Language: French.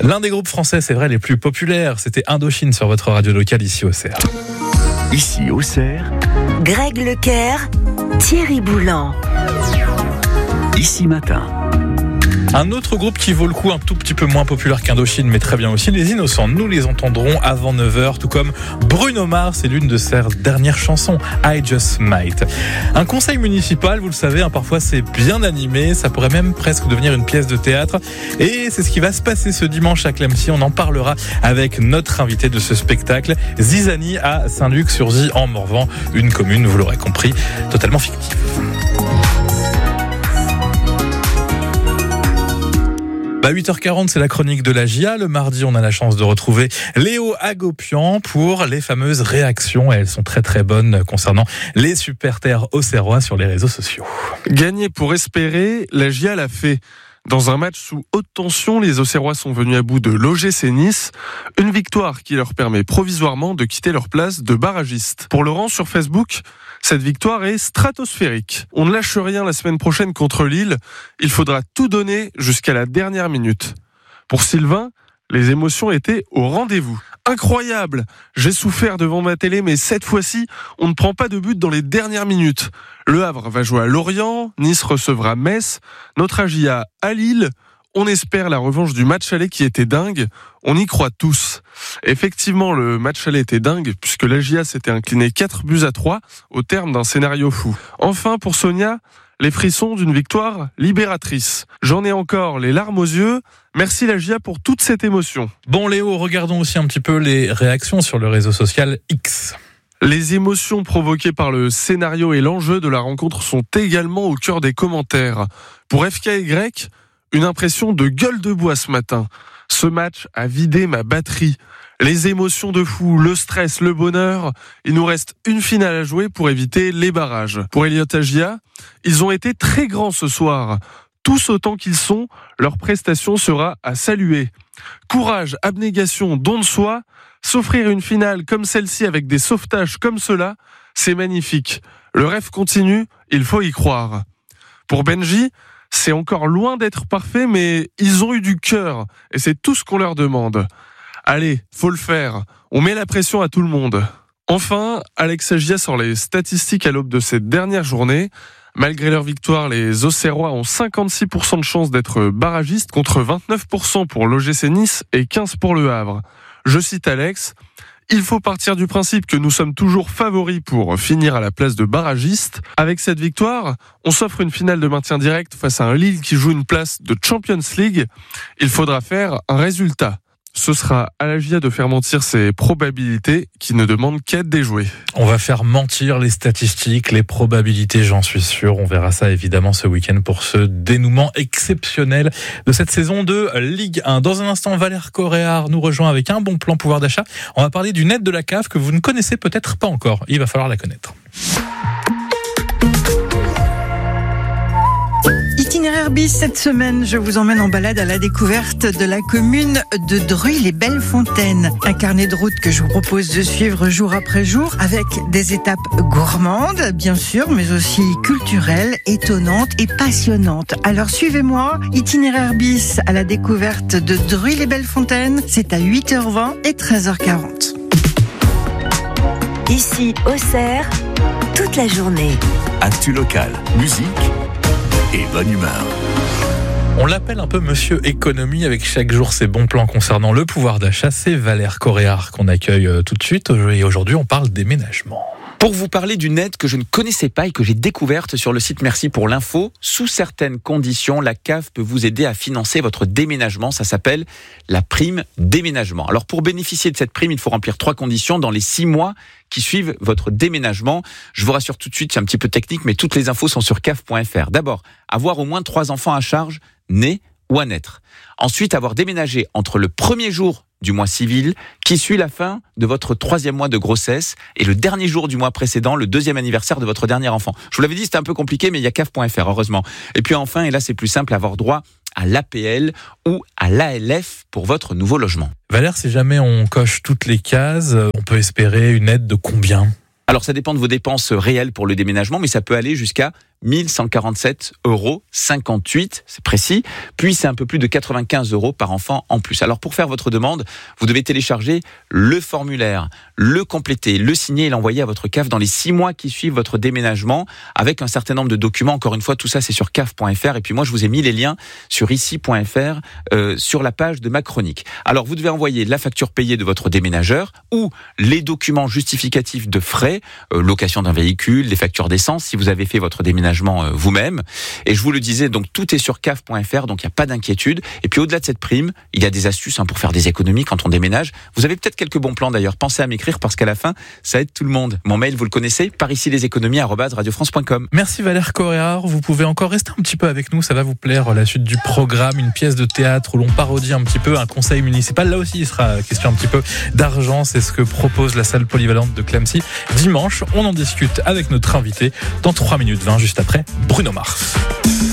L'un des groupes français, c'est vrai, les plus populaires, c'était Indochine sur votre radio locale ici au Auxerre. Ici au Auxerre, Greg Lecaire, Thierry Boulan. Ici matin. Un autre groupe qui vaut le coup, un tout petit peu moins populaire qu'Indochine, mais très bien aussi, les Innocents. Nous les entendrons avant 9h, tout comme Bruno Mars, c'est l'une de ses dernières chansons, I Just Might. Un conseil municipal, vous le savez, parfois c'est bien animé, ça pourrait même presque devenir une pièce de théâtre. Et c'est ce qui va se passer ce dimanche à Clemcy. On en parlera avec notre invité de ce spectacle, Zizani à Saint-Luc-sur-Zy en Morvan, une commune, vous l'aurez compris, totalement fictive. 8h40, c'est la chronique de la JA. Le mardi, on a la chance de retrouver Léo Hagopian pour les fameuses réactions. Et elles sont très très bonnes concernant les supporters auxerrois sur les réseaux sociaux. Gagner pour espérer, la JA l'a fait. Dans un match sous haute tension, les Auxerrois sont venus à bout de l'OGC Nice. Une victoire qui leur permet provisoirement de quitter leur place de barragiste. Pour Laurent sur Facebook, cette victoire est stratosphérique. On ne lâche rien la semaine prochaine contre Lille. Il faudra tout donner jusqu'à la dernière minute. Pour Sylvain, les émotions étaient au rendez-vous. Incroyable! J'ai souffert devant ma télé, mais cette fois-ci, on ne prend pas de but dans les dernières minutes. Le Havre va jouer à Lorient, Nice recevra Metz, notre AJA à Lille. On espère la revanche du match aller qui était dingue. On y croit tous. Effectivement, le match aller était dingue puisque l'AJA s'était incliné 4-3 au terme d'un scénario fou. Enfin, pour Sonia, les frissons d'une victoire libératrice. J'en ai encore les larmes aux yeux. Merci l'AJA pour toute cette émotion. Bon Léo, regardons aussi un petit peu les réactions sur le réseau social X. Les émotions provoquées par le scénario et l'enjeu de la rencontre sont également au cœur des commentaires. Pour FKY, une impression de gueule de bois ce matin. Ce match a vidé ma batterie. Les émotions de fou, le stress, le bonheur. Il nous reste une finale à jouer pour éviter les barrages. Pour Elliott Agia, ils ont été très grands ce soir. Tous autant qu'ils sont, leur prestation sera à saluer. Courage, abnégation, don de soi. S'offrir une finale comme celle-ci avec des sauvetages comme cela, c'est magnifique. Le rêve continue, il faut y croire. Pour Benji, c'est encore loin d'être parfait, mais ils ont eu du cœur et c'est tout ce qu'on leur demande. Allez, faut le faire. On met la pression à tout le monde. Enfin, Alex Agia sort les statistiques à l'aube de cette dernière journée. Malgré leur victoire, les Auxerrois ont 56% de chances d'être barragistes contre 29% pour l'OGC Nice et 15% pour le Havre. Je cite Alex, « Il faut partir du principe que nous sommes toujours favoris pour finir à la place de barragiste. Avec cette victoire, on s'offre une finale de maintien direct face à un Lille qui joue une place de Champions League. Il faudra faire un résultat. Ce sera à la JA de faire mentir ses probabilités qui ne demandent qu'à être déjouées. » On va faire mentir les statistiques, les probabilités, j'en suis sûr. On verra ça évidemment ce week-end pour ce dénouement exceptionnel de cette saison de Ligue 1. Dans un instant, Valère Coréard nous rejoint avec un bon plan pouvoir d'achat. On va parler d'une aide de la CAF que vous ne connaissez peut-être pas encore. Il va falloir la connaître. Itinéraire bis, cette semaine, je vous emmène en balade à la découverte de la commune de Druy-les-Belles-Fontaines. Un carnet de route que je vous propose de suivre jour après jour avec des étapes gourmandes, bien sûr, mais aussi culturelles, étonnantes et passionnantes. Alors suivez-moi, itinéraire bis à la découverte de Druy-les-Belles-Fontaines, c'est à 8h20 et 13h40. Ici, Auxerre, toute la journée. Actu local, musique et bonne humeur. On l'appelle un peu Monsieur Économie avec chaque jour ses bons plans concernant le pouvoir d'achat. C'est Valère Coréard qu'on accueille tout de suite. Et aujourd'hui, on parle déménagement. Pour vous parler d'une aide que je ne connaissais pas et que j'ai découverte sur le site Merci pour l'info. Sous certaines conditions, la CAF peut vous aider à financer votre déménagement. Ça s'appelle la prime déménagement. Alors pour bénéficier de cette prime, il faut remplir 3 conditions dans les 6 mois qui suivent votre déménagement. Je vous rassure tout de suite, c'est un petit peu technique, mais toutes les infos sont sur caf.fr. D'abord, avoir au moins 3 enfants à charge, nés ou à naître. Ensuite, avoir déménagé entre le premier jour du mois civil qui suit la fin de votre 3e mois de grossesse et le dernier jour du mois précédent, le 2e anniversaire de votre dernier enfant. Je vous l'avais dit, c'était un peu compliqué, mais il y a caf.fr, heureusement. Et puis enfin, et là c'est plus simple, avoir droit à l'APL ou à l'ALF pour votre nouveau logement. Valère, si jamais on coche toutes les cases, on peut espérer une aide de combien ? Alors ça dépend de vos dépenses réelles pour le déménagement, mais ça peut aller jusqu'à 1147,58 €, c'est précis. Puis c'est un peu plus de 95 € par enfant en plus. Alors pour faire votre demande, vous devez télécharger le formulaire, le compléter, le signer et l'envoyer à votre CAF dans les 6 mois qui suivent votre déménagement avec un certain nombre de documents. Encore une fois, tout ça c'est sur caf.fr et puis moi je vous ai mis les liens sur ici.fr sur la page de ma chronique. Alors vous devez envoyer la facture payée de votre déménageur ou les documents justificatifs de frais, location d'un véhicule, les factures d'essence si vous avez fait votre déménagement vous-même. Et je vous le disais, donc tout est sur caf.fr, donc il n'y a pas d'inquiétude. Et puis au-delà de cette prime, il y a des astuces pour faire des économies quand on déménage. Vous avez peut-être quelques bons plans d'ailleurs, pensez à m'écrire parce qu'à la fin, ça aide tout le monde. Mon mail, vous le connaissez, par ici les économies@radiofrance.com. Merci Valère Coréard, vous pouvez encore rester un petit peu avec nous, ça va vous plaire, la suite du programme, une pièce de théâtre où l'on parodie un petit peu un conseil municipal. Là aussi, il sera question un petit peu d'argent, c'est ce que propose la salle polyvalente de Clamecy. Dimanche, on en discute avec notre invité dans 3 minutes 20, juste après Bruno Mars.